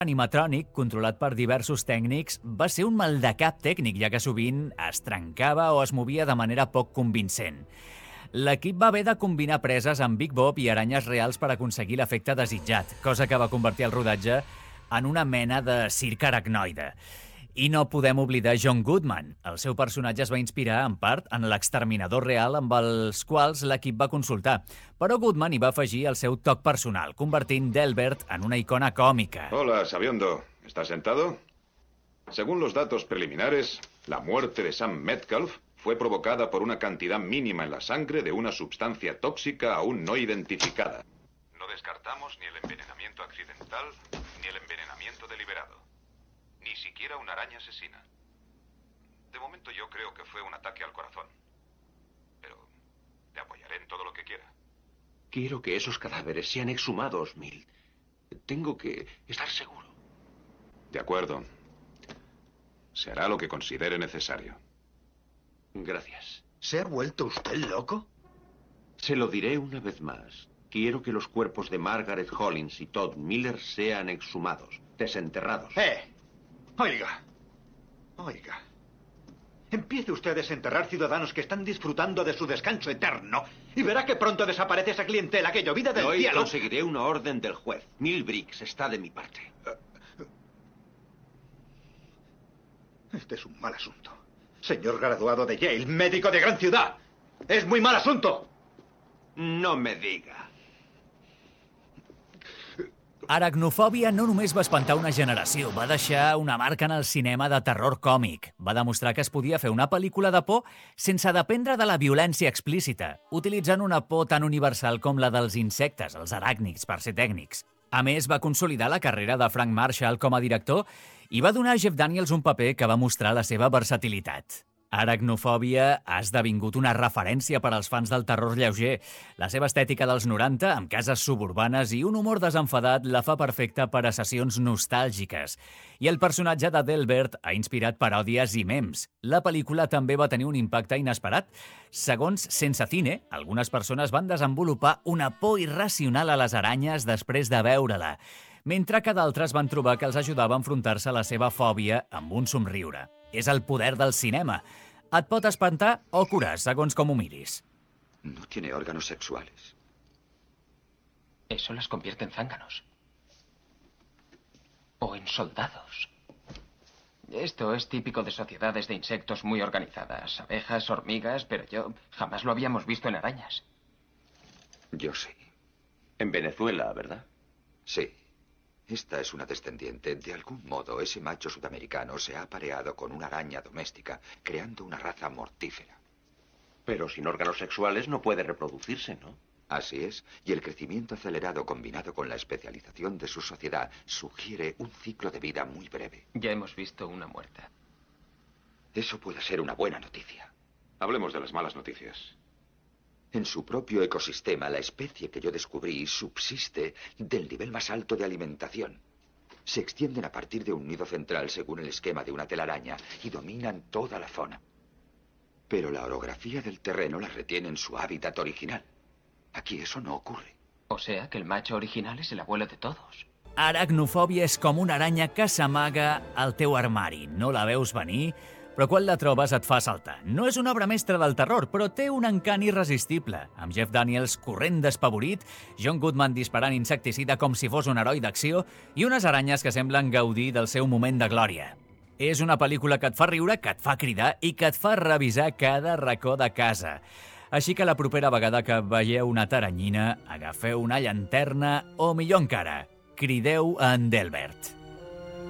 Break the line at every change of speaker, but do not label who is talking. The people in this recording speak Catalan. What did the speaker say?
Animatrònic, controlat per diversos tècnics, va ser un maldecap tècnic, ja que sovint es trencava o es movia de manera poc convincent. L'equip va haver de combinar preses amb Big Bob i aranyes reals per aconseguir l'efecte desitjat, cosa que va convertir el rodatge en una mena de circ aracnoide. I no podem oblidar John Goodman. El seu personatge es va inspirar, en part, en l'exterminador real amb els quals l'equip va consultar. Però Goodman hi va afegir el seu toc personal, convertint Delbert en una icona còmica.
Hola, Sabiondo. ¿Estás sentado? Según los datos preliminares, la muerte de Sam Metcalf fue provocada por una cantidad mínima en la sangre de una sustancia tóxica aún no identificada. No descartamos ni el envenenamiento accidental ni el envenenamiento deliberado. Ni siquiera una araña asesina. De momento yo creo que fue un ataque al corazón. Pero te apoyaré en todo lo que quiera.
Quiero que esos cadáveres sean exhumados, Milt. Tengo que estar seguro.
De acuerdo. Se hará lo que considere necesario.
Gracias.
¿Se ha vuelto usted loco?
Se lo diré una vez más. Quiero que los cuerpos de Margaret Hollins y Todd Miller sean exhumados, desenterrados.
Oiga. Empiece usted a desenterrar ciudadanos que están disfrutando de su descanso eterno y verá que pronto desaparece esa clientela que llovida del
Hoy
cielo.
conseguiré una orden del juez. Mill Briggs está de mi parte.
Este es un mal asunto. Señor graduado de Yale, médico de gran ciudad. Es muy mal asunto.
No me diga.
Aracnofòbia no només va espantar una generació, va deixar una marca en el cinema de terror còmic. Va demostrar que es podia fer una pel·lícula de por sense dependre de la violència explícita, utilitzant una por tan universal com la dels insectes, els aràcnids, per ser tècnics. A més, va consolidar la carrera de Frank Marshall com a director i va donar a Jeff Daniels un paper que va mostrar la seva versatilitat. Aracnofòbia ha esdevingut una referència per als fans del terror lleuger. La seva estètica dels 90, amb cases suburbanes i un humor desenfadat, la fa perfecta per a sessions nostàlgiques. I el personatge de Delbert ha inspirat paròdies i memes. La pel·lícula també va tenir un impacte inesperat. Segons Sense Cine, algunes persones van desenvolupar una por irracional a les aranyes després de veure-la, mentre que d'altres van trobar que els ajudava a enfrontar-se a la seva fòbia amb un somriure. És el poder del cinema. Et pot espantar o curar, segons com ho miris.
No tiene órganos sexuales.
Eso las convierte en zánganos. O en soldados. Esto es típico de sociedades de insectos muy organizadas. Abejas, hormigas, pero jamás lo habíamos visto en arañas.
Yo sí.
En Venezuela, ¿verdad?
Sí. Esta es una descendiente. De algún modo, ese macho sudamericano se ha apareado con una araña doméstica, creando una raza mortífera.
Pero sin órganos sexuales no puede reproducirse, ¿no?
Así es, y el crecimiento acelerado combinado con la especialización de su sociedad sugiere un ciclo de vida muy breve.
Ya hemos visto una muerta.
Eso puede ser una buena noticia.
Hablemos de las malas noticias.
En su propio ecosistema, la especie que yo descubrí subsiste del nivel más alto de alimentación. Se extienden a partir de un nido central según el esquema de una telaraña y dominan toda la zona. Pero la orografía del terreno las retiene en su hábitat original. Aquí eso no ocurre.
O sea que el macho original es el abuelo de todos.
Aracnofòbia és com una aranya que s'amaga al teu armari. No la veus venir, però quan la trobes et fa saltar. No és una obra mestra del terror, però té un encant irresistible, amb Jeff Daniels corrent despavorit, John Goodman disparant insecticida com si fos un heroi d'acció i unes aranyes que semblen gaudir del seu moment de glòria. És una pel·lícula que et fa riure, que et fa cridar i que et fa revisar cada racó de casa. Així que la propera vegada que veieu una taranyina, agafeu una llanterna o, millor encara, crideu a en Delbert.